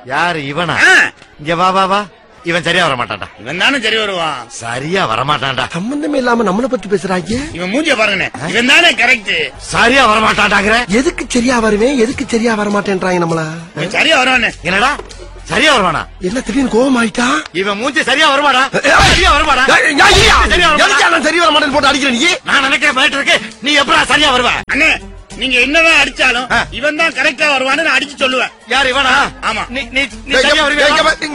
யாரு இவனா? இங்க வா வா வா. இவன் சரியா வர மாட்டான்டா. இவன் தானே சரி வருவான். சரியா வரமாட்டான்டா. சம்பந்தமே இல்லாம நம்மள பத்தி பேசுறாங்க. இவன் மூஞ்சிய பாருங்க. இவன் தானே கரெக்ட். சரியா வரமாட்டான்டாங்கற. எதுக்கு சரியா வருவேன், எதுக்கு சரியா வர மாட்டேன்றாங்க நம்மள. இவன் சரியா வருவானே. என்னடா சரியா வருவானா? என்ன திடீர்னு கோவம் ஆயிட்டா? இவன் மூஞ்சி சரியா வருமாடா? சரியா வருமாடா? சரி வர மாட்டேன்னு போட்டு அடிக்கிற நீ. நான் நினைக்கிறேன் மேட்டருக்கு நீ எப்படா சரியா வருவ? அண்ணே நீங்க என்னதான் அடிச்சாலும் இவன் தான் கரெக்டா வருவான்னு நான் அடிச்சு சொல்லுவேன். யார் இவனா? ஆமா. நீ சரியா வருவியா?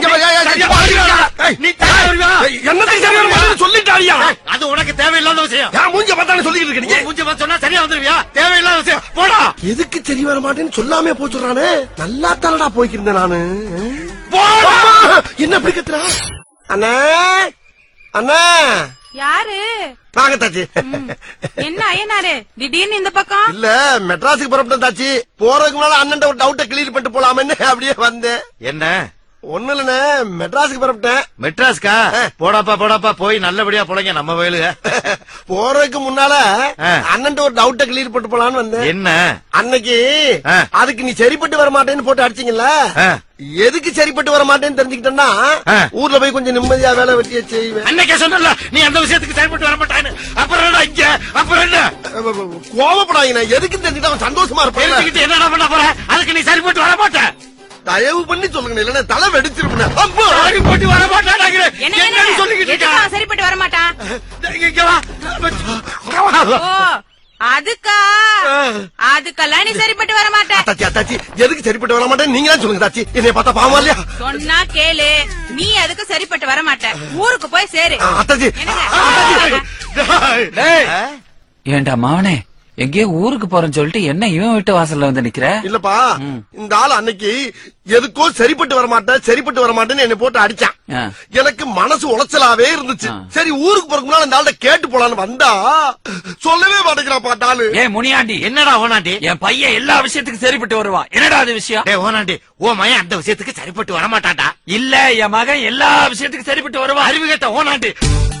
நீ சரியா வருவியா? என்னத்தையும் சரியா வர மாட்டேன்னு சொல்லிட்டாரியா? அது உனக்கு தேவையில்லாத விஷயம். யா மூஞ்ச பார்த்தானே சொல்லிட்டு இருக்க நீ. மூஞ்சி பார்த்து சொன்னா சரியா வந்துருவியா? தேவையில்லாத விஷயம். போடா. எதுக்கு சரி வர மாட்டேன்னு சொல்லாமே போச்சுறானே. நல்லா தானடா போய்க்கிருந்தேன் நானு. போடா. என்ன அப்படி கத்துறா? அண்ணா அண்ணா. யாரு? வாங்க தாச்சி. என்ன ஐயனாரு திடீர்னு இந்த பக்கம்? இல்ல மெட்ராஸுக்கு புறப்பட்டேன் தாச்சி. போறதுக்கு முன்னால அண்ணன் ஒரு டவுட்டை கிளியர் பண்ணிட்டு போலாமன்னு அப்படியே வந்தேன். என்ன? ஒண்ணு இல்லண்ணே, மெட்ராஸுக்கு புறப்பட்டேன். மெட்ராஸ்கா? போடாப்பா போடாப்பா, போய் நல்லபடியா போலங்க நம்ம வயலுக. போறதுக்கு முன்னால அண்ணன் ஒரு டவுட்டை கிளியர் பண்ணிட்டு போலான்னு வந்தேன். என்ன? அன்னைக்கு அதுக்கு நீ சரிப்பட்டு வர மாட்டேன்னு போட்டு அடிச்சீங்கல்ல, எதுக்கு சரிப்பட்டு வர மாட்டேன்னு தெரிஞ்சுக்கிட்டேன்னா ஊர்ல போய் கொஞ்சம் நிம்மதியா வேலை வெட்டிய செய்வேன். அன்னைக்கே சொன்னல நீ அந்த விஷயத்துக்கு சரிப்பட்டு வர மாட்டான்னு. அப்புறம் என்ன இங்க? அப்புறம் என்ன? கோவப்படாதீங்க. எதுக்கு தெரிஞ்சுக்கிட்டு அவன் சந்தோஷமா இருப்பான். என்ன பண்ண போற? அதுக்கு நீ சரிப்பட்டு வர மாட்ட. தயவு பண்ணி சொல்லுங்க, இல்லன்னா தலை வெடிச்சிருப்பேன். சரிப்பட்டு வர மாட்டான். என்ன சொல்லிக்கிட்டு இருக்கா? சரிப்பட்டு வர மாட்டான். அதுக்கெல்லாம் நீ சரிப்பட்டு வர மாட்டேன். தாச்சி எதுக்கு சரிப்பட்டு வர மாட்டேன் நீங்க தான் சொல்லுங்க தாச்சி. என்னைய பார்த்தா பாவமா இல்லையா? சொன்னா கேளு. நீ எதுக்கு சரிப்பட்டு வர மாட்ட? ஊருக்கு போய் சேரு. அத்தாச்சி. ஏண்டா மாவனே, எங்கேயோ ஊருக்கு போறேன்னு சொல்லிட்டு என்ன இவன் வீட்டு வாசல்ல வந்து நிக்கிற? இல்லப்பா, இந்த ஆள் அன்னைக்கு எதுக்கோ சரிப்பட்டு வர மாட்டேன் சரிப்பட்டு வர மாட்டேன்னு என்னை போட்டு அடிச்சான். எனக்கு மனசு உளைச்சலாவே இருந்துச்சு. சரி ஊருக்கு போறதுக்கு முன்னால இந்த ஆள்கிட்ட கேட்டு போலான்னு வந்தா சொல்லவே மாட்டேங்கிறான் பாட்டாளு. ஏ முனியாண்டி, என்னடா ஓனாண்டி? என் பையன் எல்லா விஷயத்துக்கும் சரிப்பட்டு வருவான். என்னடா அது விஷயம்? ஏ ஓனாண்டி, ஓ மயன் அந்த விஷயத்துக்கு சரிப்பட்டு வர மாட்டான்டா. இல்ல, என் மகன் எல்லா விஷயத்துக்கும் சரிப்பட்டு வருவான். அறிவு கேட்ட ஓனாண்டி.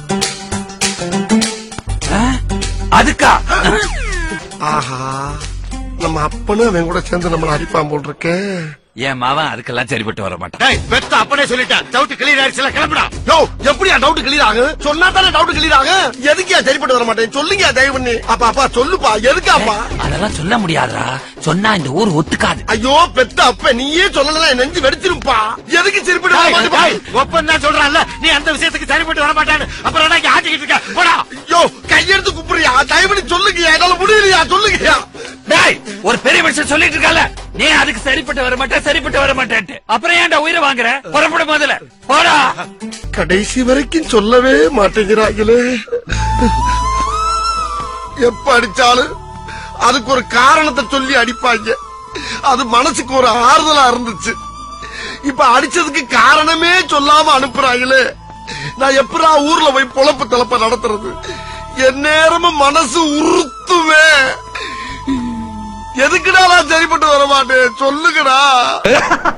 அதுக்கா? ஆஹா, நம்ம அப்பனும் அவன் கூட சேர்ந்து நம்மள அடிப்பான் போல் இருக்கு. என் மவன் அதுக்கெல்லாம் சரிப்பட்டு வர மாட்டான். டேய் பெத்த அப்பனே சொல்லிட்டான். டவுட் கிளியர் ஆயிடுச்சுல, கிளம்புடா. யோ, எப்படியா டவுட் கிளியர் ஆகும்? சொன்னா தானே டவுட் கிளியர் ஆகும். எதுக்கியா சரிப்பட்டு வர மாட்டேன் சொல்லுங்க தயவு பண்ணி. அப்பா சொல்லுப்பா, எதுக்காப்பா? அதெல்லாம் சொல்ல முடியாதுடா. சொன்னா இந்த ஊர் ஒத்துக்காது. ஐயோ பெத்த அப்ப நீயே சொல்லல, நெஞ்சு வெடிச்சிருப்பா. எதுக்கு சரிப்பட்டு வர மாட்டேன்? ஒப்பன் தான் சொல்றான்ல நீ அந்த விஷயத்துக்கு சரிப்பட்டு வர மாட்டான்னு. அப்புறம் என்ன ஆட்டிக்கிட்டு இருக்க? போடா. ஐயோ கையெடுத்து குப்புறியா, தயவு பண்ணி சொல்லுங்கயா. என்னால முடியலையா, சொல்லுங்கயா. டேய், ஒரு பெரிய மனுஷன் சொல்லிட்டு இருக்கல, நீ அதுக்கு சரிப்பட்டு வர மாட்டேன் சரிப்பட்டு வர மாட்டேன்ட்டு. அப்புறம் ஏன்டா உயிரை வாங்குற? புறப்பட முதல்ல போடா. கடைசி வரைக்கும் சொல்லவே மாட்டேங்கிறாங்களே. எப்ப அடிச்சாலும் அதுக்கு ஒரு காரணத்தை சொல்லி அடிப்பாங்க. அது மனசுக்கு ஒரு ஆறுதலா இருந்துச்சு. இப்ப அடிச்சதுக்கு காரணமே சொல்லாம அனுப்புறாங்களே. நான் எப்படா ஊர்ல போய் பொழப்பு தலப்ப நடத்துறது? என் நேரமும் மனசு உறுத்துவே. எதுக்குடா நான் சரிப்பட்டு வர மாட்டேன் சொல்லுங்கடா.